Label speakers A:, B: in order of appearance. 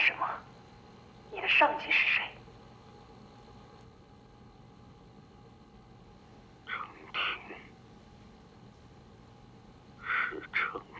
A: 什么？你的上级是谁？